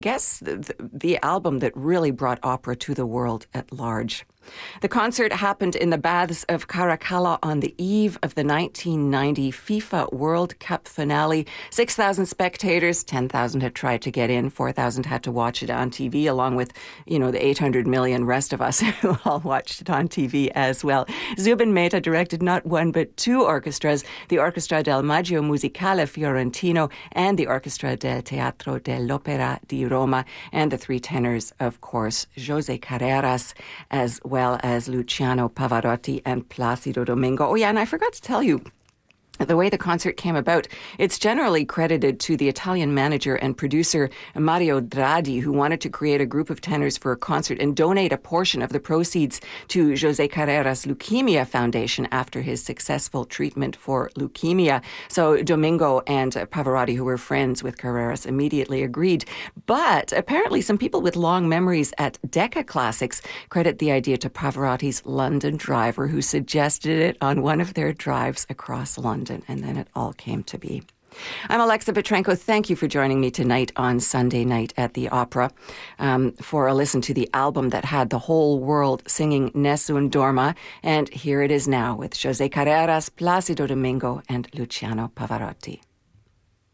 guess the album that really brought opera to the world at large. The concert happened in the baths of Caracalla on the eve of the 1990 FIFA World Cup finale. 6,000 spectators, 10,000 had tried to get in, 4,000 had to watch it on TV, along with, the 800 million rest of us who all watched it on TV as well. Zubin Mehta directed not one but two orchestras, the Orchestra del Maggio Musicale Fiorentino and the Orchestra del Teatro dell'Opera di Roma, and the three tenors, of course, José Carreras, as well as Luciano Pavarotti and Placido Domingo. Oh yeah, and I forgot to tell you, the way the concert came about, it's generally credited to the Italian manager and producer Mario Draghi, who wanted to create a group of tenors for a concert and donate a portion of the proceeds to José Carreras Leukemia Foundation after his successful treatment for leukemia. So Domingo and Pavarotti, who were friends with Carreras, immediately agreed. But apparently some people with long memories at Decca Classics credit the idea to Pavarotti's London driver, who suggested it on one of their drives across London. And then it all came to be. I'm Alexa Petrenko. Thank you for joining me tonight on Sunday Night at the Opera for a listen to the album that had the whole world singing Nessun Dorma. And here it is now with José Carreras, Placido Domingo, and Luciano Pavarotti.